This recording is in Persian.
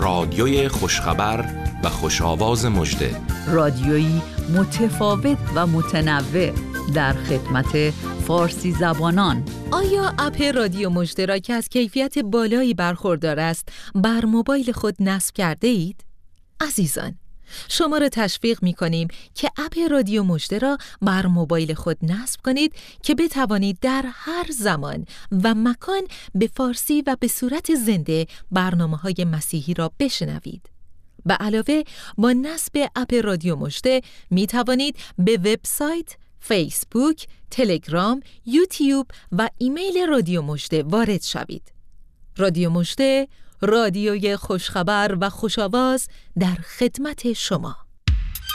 رادیوی خوشخبر و خوش‌آواز مژده، رادیویی متفاوت و متنوع در خدمت فارسی زبانان. آیا اپ رادیو مژده را که از کیفیت بالایی برخوردار است بر موبایل خود نصب کرده اید؟ عزیزان، شما را تشویق می‌کنیم که اپ رادیو مژده را بر موبایل خود نصب کنید که بتوانید در هر زمان و مکان به فارسی و به صورت زنده برنامه‌های مسیحی را بشنوید. به علاوه با نصب اپ رادیو مژده می‌توانید به وبسایت، فیسبوک، تلگرام، یوتیوب و ایمیل رادیو مژده وارد شوید. رادیو مژده، رادیوی خوشخبر و خوش‌آواز در خدمت شما.